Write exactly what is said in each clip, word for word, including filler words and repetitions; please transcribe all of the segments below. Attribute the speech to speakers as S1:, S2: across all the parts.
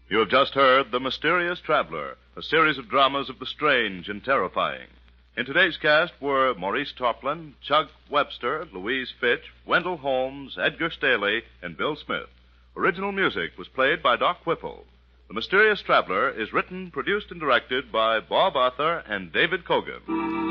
S1: You have just heard The Mysterious Traveler, a series of dramas of the strange and terrifying. In today's cast were Maurice Tarplin, Chuck Webster, Louise Fitch, Wendell Holmes, Edgar Staley, and Bill Smith. Original music was played by Doc Whipple. The Mysterious Traveler is written, produced, and directed by Bob Arthur and David Kogan.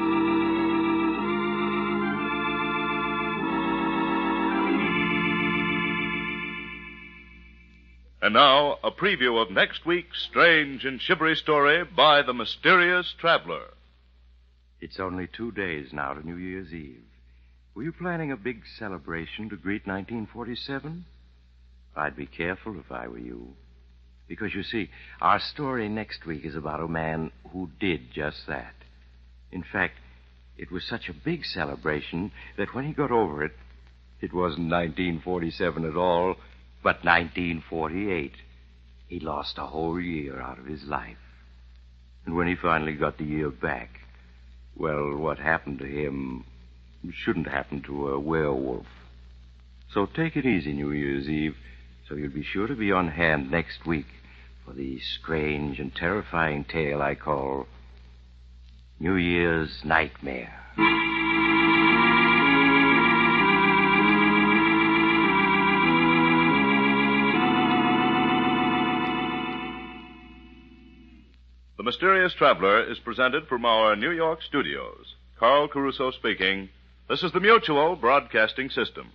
S1: And now, a preview of next week's strange and shivery story by The Mysterious Traveler.
S2: It's only two days now to New Year's Eve. Were you planning a big celebration to greet nineteen forty-seven? I'd be careful if I were you. Because, you see, our story next week is about a man who did just that. In fact, it was such a big celebration that when he got over it, it wasn't nineteen forty-seven at all, but nineteen forty-eight. He lost a whole year out of his life. And when he finally got the year back, well, what happened to him shouldn't happen to a werewolf. So take it easy New Year's Eve, so you'll be sure to be on hand next week for the strange and terrifying tale I call New Year's Nightmare.
S1: The Mysterious Traveler is presented from our New York studios. Carl Caruso speaking. This is the Mutual Broadcasting System.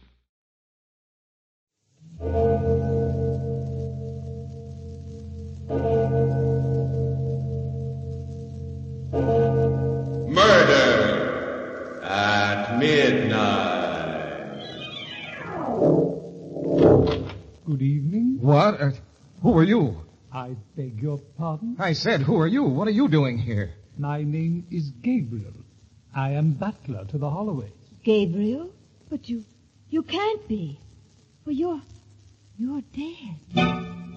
S3: Murder at midnight.
S4: Good evening.
S5: What? Uh, who are you?
S4: I beg your pardon?
S5: I said, who are you? What are you doing here?
S4: My name is Gabriel. I am butler to the Holloways.
S6: Gabriel? But you, you can't be. For you're, you're dead.